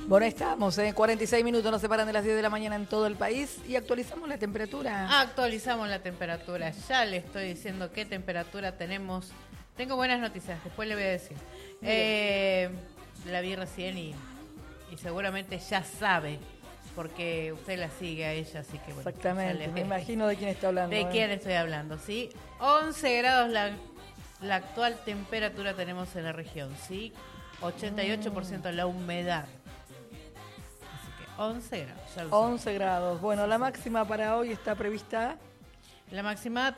Bueno, ahí estamos, 46 minutos nos separan de las 10 de la mañana en todo el país y actualizamos la temperatura. Actualizamos la temperatura, ya le estoy diciendo qué temperatura tenemos. Tengo buenas noticias, después le voy a decir. La vi recién y seguramente ya sabe, porque usted la sigue a ella, así que bueno. Exactamente, me imagino de quién está hablando. De quién estoy hablando, ¿sí? 11 grados la actual temperatura tenemos en la región, ¿sí? 88% la humedad. 11 grados. Ya lo 11 grados. Bueno, la máxima para hoy está prevista. La máxima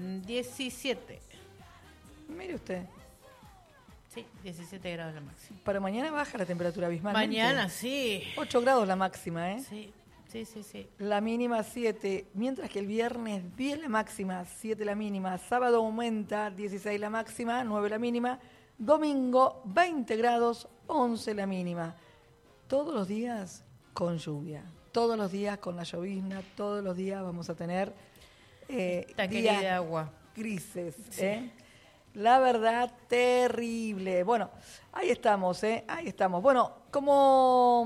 17. Mire usted. Sí, 17 grados la máxima. Para mañana baja la temperatura abismalmente. Mañana sí. 8 grados la máxima, ¿eh? Sí. La mínima 7, mientras que el viernes 10 la máxima, 7 la mínima. Sábado aumenta, 16 la máxima, 9 la mínima. Domingo 20 grados, 11 la mínima. Todos los días con lluvia, todos los días con la llovizna, todos los días vamos a tener días de agua grises, sí. La verdad, terrible. Bueno, ahí estamos, ahí estamos. Bueno, ¿cómo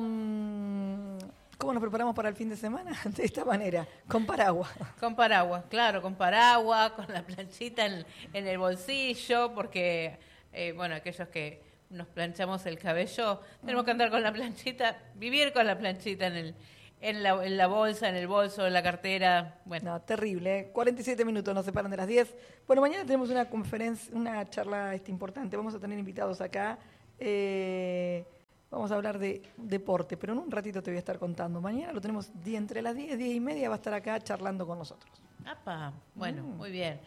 nos preparamos para el fin de semana? De esta manera, con paraguas. Con paraguas, claro, con paraguas, con la planchita en el bolsillo, porque, aquellos que nos planchamos el cabello, tenemos que andar con la planchita, vivir con la planchita en la bolsa, en el bolso, en la cartera. Bueno. No, terrible. 47 minutos nos separan de las 10. Bueno, mañana tenemos una conferencia, una charla importante. Vamos a tener invitados acá. Vamos a hablar de deporte, pero en un ratito te voy a estar contando. Mañana lo tenemos entre las 10 y media, va a estar acá charlando con nosotros. ¡Apa! Bueno, muy bien.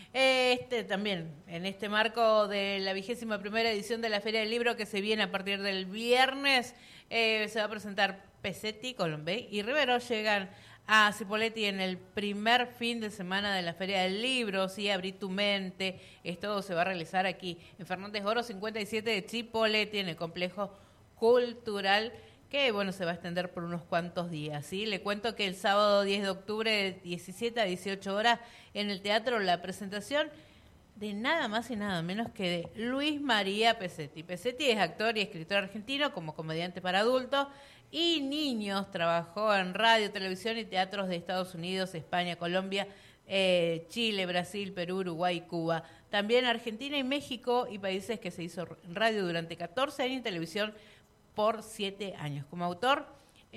También, en este marco de la 21ª edición de la Feria del Libro que se viene a partir del viernes, se va a presentar Pesetti, Colombey y Rivero llegan a Cipolletti en el primer fin de semana de la Feria del Libro, sí, abrí tu mente, esto se va a realizar aquí en Fernández Oro 57 de Cipolletti, en el complejo cultural, que se va a extender por unos cuantos días, ¿sí? Le cuento que el sábado 10 de octubre de 17 a 18 horas en el teatro la presentación de nada más y nada menos que de Luis María Pesetti. Pesetti es actor y escritor argentino, como comediante para adultos y niños, trabajó en radio, televisión y teatros de Estados Unidos, España, Colombia, Chile, Brasil, Perú, Uruguay y Cuba. También Argentina y México y países que se hizo radio durante 14 años y televisión por 7 años. Como autor,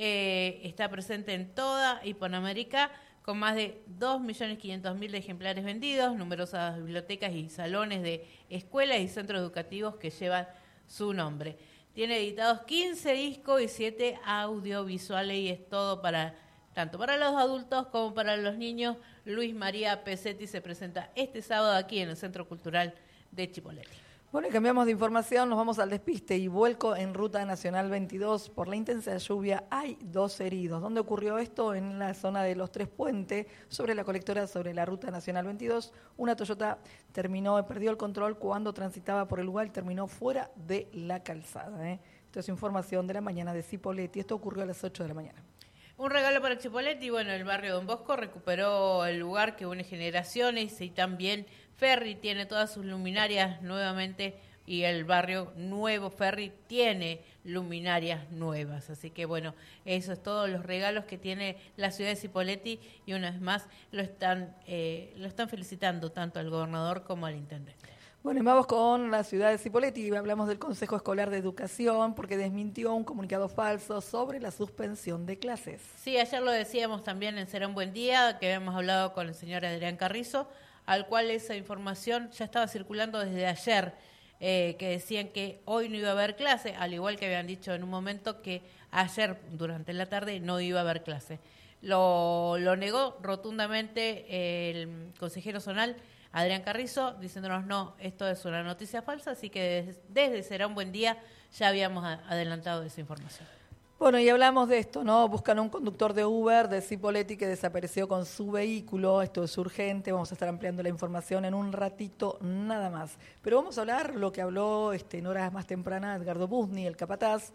está presente en toda Hispanoamérica con más de 2.500.000 ejemplares vendidos, numerosas bibliotecas y salones de escuelas y centros educativos que llevan su nombre. Tiene editados 15 discos y 7 audiovisuales y es todo tanto para los adultos como para los niños. Luis María Pesetti se presenta este sábado aquí en el Centro Cultural de Cipolletti. Bueno, y cambiamos de información, nos vamos al despiste y vuelco en Ruta Nacional 22. Por la intensa lluvia hay 2 heridos. ¿Dónde ocurrió esto? En la zona de Los Tres Puentes, sobre la colectora, sobre la Ruta Nacional 22. Una Toyota perdió el control cuando transitaba por el lugar y terminó fuera de la calzada. Esto es información de la mañana de Cipolletti. Esto ocurrió a las 8 de la mañana. Un regalo para Cipolletti. El barrio Don Bosco recuperó el lugar que une generaciones y también Ferry tiene todas sus luminarias nuevamente y el barrio Nuevo Ferry tiene luminarias nuevas. Así que eso es todos los regalos que tiene la ciudad de Cipolletti y una vez más lo están felicitando tanto al gobernador como al intendente. Bueno, y vamos con la ciudad de Cipolletti. Hablamos del Consejo Escolar de Educación porque desmintió un comunicado falso sobre la suspensión de clases. Sí, ayer lo decíamos también en Será un Buen Día, que habíamos hablado con el señor Adrián Carrizo, al cual esa información ya estaba circulando desde ayer, que decían que hoy no iba a haber clase, al igual que habían dicho en un momento que ayer durante la tarde no iba a haber clase. Lo negó rotundamente el consejero zonal Adrián Carrizo, diciéndonos no, esto es una noticia falsa, así que desde Será un Buen Día ya habíamos adelantado esa información. Bueno, y hablamos de esto, ¿no? Buscan un conductor de Uber de Cipolletti que desapareció con su vehículo. Esto es urgente, vamos a estar ampliando la información en un ratito nada más. Pero vamos a hablar lo que habló en horas más tempranas Edgardo Busni, el capataz,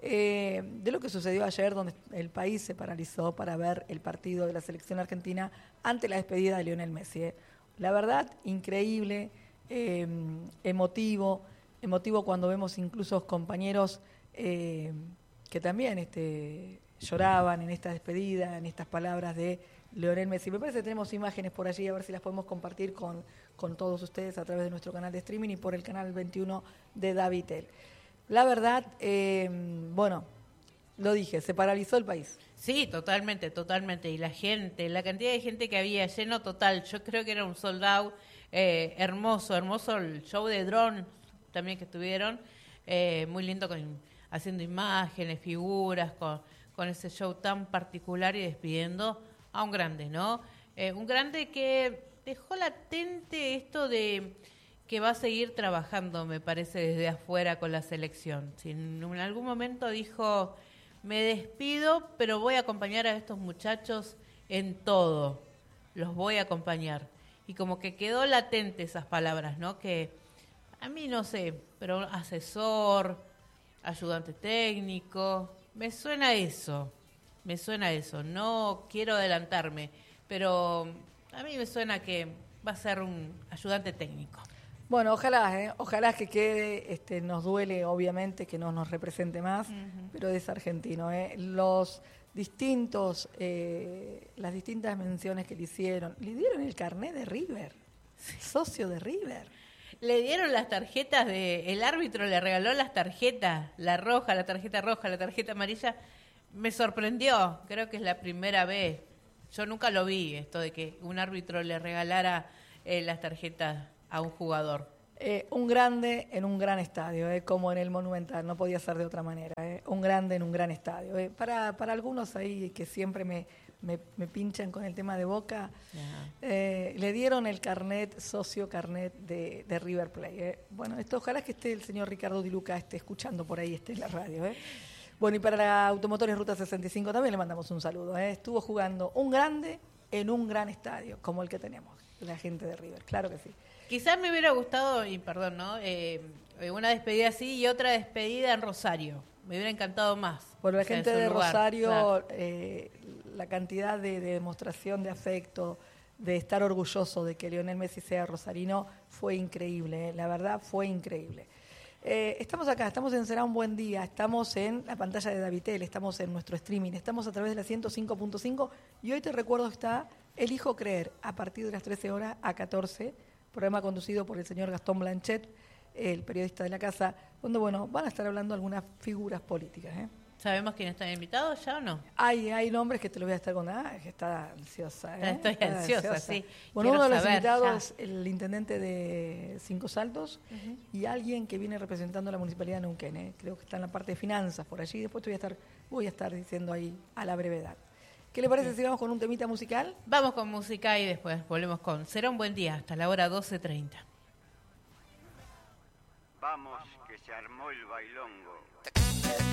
de lo que sucedió ayer, donde el país se paralizó para ver el partido de la selección argentina ante la despedida de Lionel Messi. La verdad, increíble, emotivo cuando vemos incluso compañeros que también lloraban en esta despedida, en estas palabras de Lionel Messi. Me parece que tenemos imágenes por allí, a ver si las podemos compartir con todos ustedes a través de nuestro canal de streaming y por el canal 21 de Davitel. La verdad, bueno, lo dije, se paralizó el país. Sí, totalmente, totalmente. Y la gente, la cantidad de gente que había, lleno total. Yo creo que era un sold out hermoso el show de dron también que tuvieron. Muy lindo, haciendo imágenes, figuras, con ese show tan particular y despidiendo a un grande, ¿no? Un grande que dejó latente esto de que va a seguir trabajando, me parece, desde afuera con la selección. Si en algún momento dijo, me despido, pero voy a acompañar a estos muchachos en todo, los voy a acompañar. Y como que quedó latente esas palabras, ¿no? Que a mí no sé, pero asesor, ayudante técnico, me suena eso, no quiero adelantarme, pero a mí me suena que va a ser un ayudante técnico. Bueno, ojalá que quede, nos duele obviamente que no nos represente más, pero es argentino. Las distintas menciones que le dieron el carnet de River, socio de River. Le dieron las tarjetas, el árbitro le regaló las tarjetas, la tarjeta roja, la tarjeta amarilla. Me sorprendió, creo que es la primera vez. Yo nunca lo vi, esto de que un árbitro le regalara las tarjetas a un jugador. Un grande en un gran estadio, como en el Monumental, no podía ser de otra manera. Un grande en un gran estadio. Para algunos ahí que siempre me pinchan con el tema de Boca, le dieron el socio carnet de River Plate. Bueno, ojalá que esté el señor Ricardo Di Luca escuchando por ahí, en la radio. Bueno, y para la Automotores Ruta 65 también le mandamos un saludo. Estuvo jugando un grande en un gran estadio, como el que tenemos, la gente de River, claro que sí. Quizás me hubiera gustado, y perdón, ¿no? Una despedida así y otra despedida en Rosario. Me hubiera encantado más. Bueno, la gente de Rosario, claro. La cantidad de demostración de afecto, de estar orgulloso de que Lionel Messi sea rosarino, fue increíble, la verdad fue increíble. Estamos acá, estamos en Será un Buen Día, estamos en la pantalla de Davitel, estamos en nuestro streaming, estamos a través de la 105.5 y hoy te recuerdo está Elijo Creer, a partir de las 13 horas a 14, programa conducido por el señor Gastón Blanchet, el periodista de la casa, donde, bueno, van a estar hablando algunas figuras políticas. ¿Sabemos quiénes están invitados ya o no? Hay nombres que te lo voy a estar contando, que está ansiosa. Estoy ansiosa, sí. Bueno, uno de los invitados es el intendente de Cinco Saltos y alguien que viene representando a la Municipalidad de Neuquén. Creo que está en la parte de finanzas por allí. Después voy a estar diciendo ahí a la brevedad. ¿Qué le parece si vamos con un temita musical? Vamos con música y después volvemos con Será un Buen Día, hasta la hora 12:30. Vamos, que se armó el bailongo.